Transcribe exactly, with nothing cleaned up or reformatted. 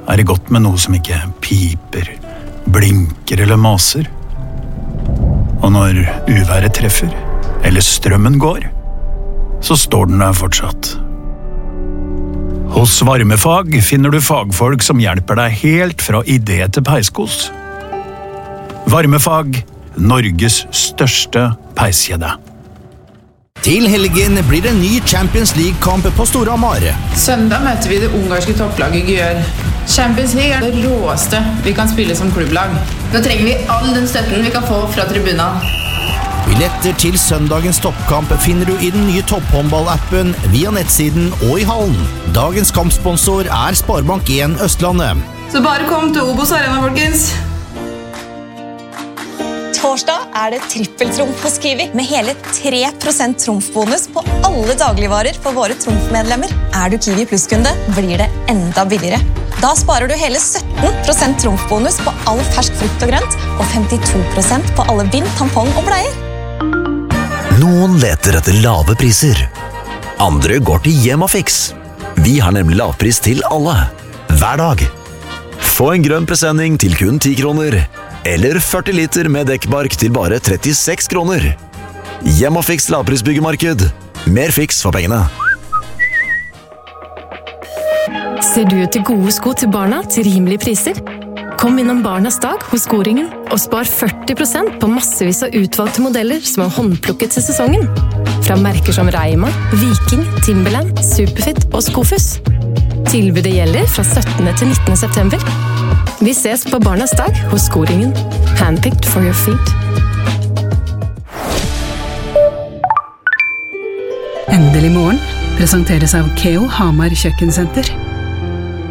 er det godt med noe som ikke piper, blinker eller maser. Og når uværet treffer, eller strømmen går, så står den der fortsatt. Hos Varmefag finner du fagfolk som hjelper deg helt fra idé til peiskos. Varmefag, Norges største peiskjede. Til helgen blir det en ny Champions League-kamp på Storhamar. Søndag møter vi det ungarske topplaget Györ. Champions League er det råeste vi kan spille som klubblag. Nå trenger vi all den støtten vi kan få fra tribuna. Billetter til søndagens toppkamp finner du i den nye topphåndball-appen via nettsiden og i hallen. Dagens kampsponsor er Sparebank en Østlandet. Så bare kom til Obos Arena, folkens! Torsdag er det trippeltrumf hos Kiwi med hele tre prosent trumfbonus på alle dagligvarer for våre trumfmedlemmer. Er du Kiwi Plus-kunde, blir det enda billigere. Da sparer du hele sytten prosent trumfbonus på all fersk frukt og grønt og femtito prosent på alle bind, tampong og bleier. Noen leter etter lave priser. Andre går til Hjemmafix. Vi har nemlig lavpris til alle. Hver dag. Få en grønn presenning til kun ti kroner. Eller førti liter med dekkbark til bare trettiseks kroner. Hjemmafix lavprisbyggemarked. Mer fiks for pengene. Ser du etter gode sko til barna til rimelige priser? Kom innom Barnas dag hos Skoringen og spar førti prosent på massevis av utvalgte modeller som er håndplukket til sesongen. Fra merker som Reima, Viking, Timberland, Superfit og Skofus. Tilbudet gjelder fra syttende til nittende september. Vi ses på Barnas dag hos Skoringen. Handpicked for your feet. Endelig morgen presenteres av Keo Hamar Kjøkkensenter.